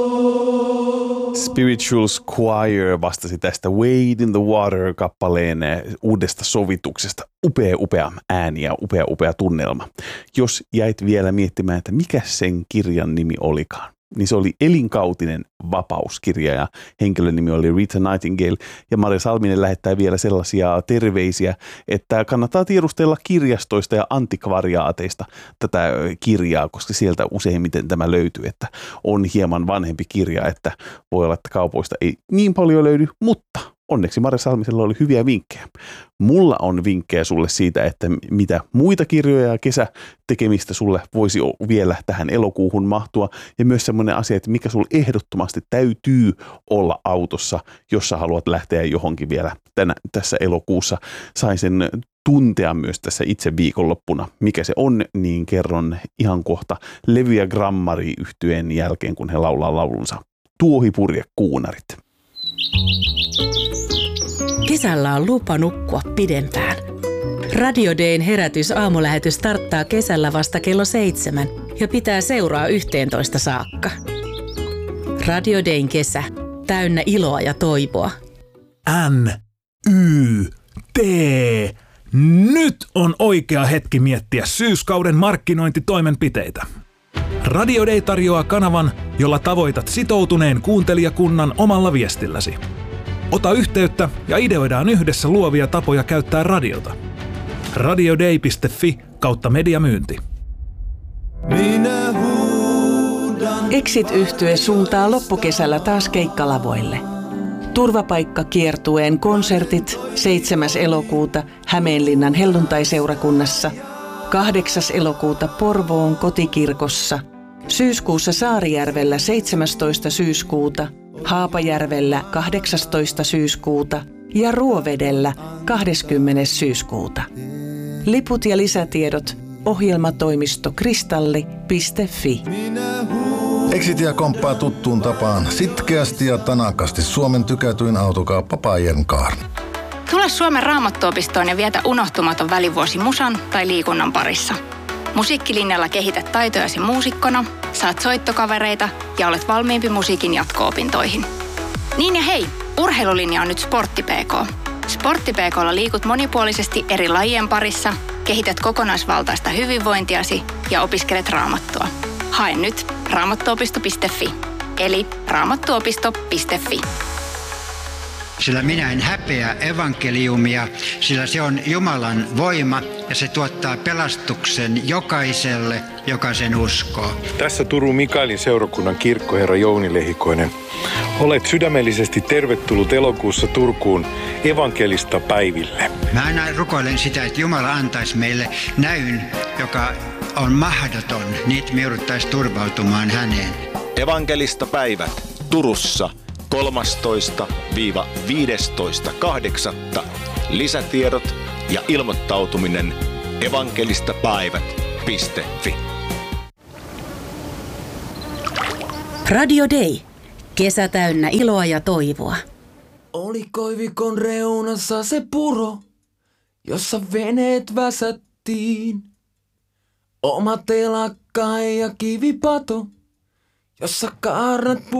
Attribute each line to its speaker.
Speaker 1: Spirituals Choir vastasi tästä Wade in the Water-kappaleen uudesta sovituksesta. Upea ääni ja upea tunnelma. Jos jäit vielä miettimään, että mikä sen kirjan nimi olikaan, niin se oli Elinkautinen vapauskirja ja henkilön nimi oli Rita Nightingale. Ja Maria Salminen lähettää vielä sellaisia terveisiä, että kannattaa tiedustella kirjastoista ja antikvariaateista tätä kirjaa, koska sieltä useimmiten tämä löytyy, että on hieman vanhempi kirja, että voi olla, että kaupoista ei niin paljon löydy, mutta onneksi Maria Salmisella oli hyviä vinkkejä. Mulla on vinkkejä sulle siitä, että mitä muita kirjoja ja kesätekemistä sulle voisi vielä tähän elokuuhun mahtua. Ja myös semmoinen asia, että mikä sulle ehdottomasti täytyy olla autossa, jos sä haluat lähteä johonkin vielä tässä elokuussa. Sain sen tuntea myös tässä itse viikonloppuna. Mikä se on, niin kerron ihan kohta Levy ja Grammari -yhtyeen jälkeen, kun he laulaa laulunsa Tuohipurjekuunarit.
Speaker 2: Kesällä on lupa nukkua pidempään. Radio Dayn herätys-aamulähetys starttaa kesällä vasta kello 7 ja pitää seuraa 11 saakka. Radio Dayn kesä, täynnä iloa ja toivoa.
Speaker 3: NYT. Nyt on oikea hetki miettiä syyskauden markkinointitoimenpiteitä. Radio Day tarjoaa kanavan, jolla tavoitat sitoutuneen kuuntelijakunnan omalla viestilläsi. Ota yhteyttä ja ideoidaan yhdessä luovia tapoja käyttää radiota. radioday.fi/mediamyynti.
Speaker 4: Exit-yhtye suuntaa loppukesällä taas keikkalavoille. Turvapaikkakiertueen konsertit 7. elokuuta Hämeenlinnan helluntaiseurakunnassa, 8. elokuuta Porvoon kotikirkossa, syyskuussa Saarijärvellä 17. syyskuuta, Haapajärvellä 18. syyskuuta ja Ruovedellä 20. syyskuuta. Liput ja lisätiedot ohjelmatoimisto kristalli.fi.
Speaker 5: Exitia komppaa tuttuun tapaan sitkeästi ja tanakasti Suomen tykätyin autokauppa Bayern Car.
Speaker 6: Tule Suomen Raamattuopistoon ja vietä unohtumaton välivuosi musan tai liikunnan parissa. Musiikkilinjalla kehität taitojasi muusikkona, saat soittokavereita ja olet valmiimpi musiikin jatko-opintoihin. Niin ja hei, urheilulinja on nyt Sportti PK. Sportti PK:lla liikut monipuolisesti eri lajien parissa, kehität kokonaisvaltaista hyvinvointiasi ja opiskelet raamattua. Hae nyt raamattuopisto.fi, eli raamattuopisto.fi.
Speaker 7: Sillä minä en häpeä evankeliumia, sillä se on Jumalan voima ja se tuottaa pelastuksen jokaiselle, joka sen uskoo.
Speaker 8: Tässä Turun Mikaelin seurakunnan kirkkoherra Jouni Lehikoinen. Olet sydämellisesti tervetullut elokuussa Turkuun evankelista päiville.
Speaker 7: Mä aina rukoilen sitä, että Jumala antaisi meille näyn, joka on mahdoton, niin me jouduttaisiin turvautumaan häneen.
Speaker 9: Evankelista päivät Turussa 13-15.8. Lisätiedot ja ilmoittautuminen evangelistapäivät.fi.
Speaker 2: Radio Day. Kesä täynnä iloa ja toivoa.
Speaker 10: Oli koivikon reunassa se puro, jossa veneet väsättiin. Oma telakka ja kivipato, jossa kaarnat